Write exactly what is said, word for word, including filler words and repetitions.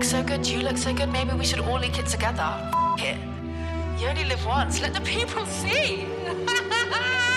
look so good, you look so good, maybe we should all link it together. F- it. You only live once, let the people see.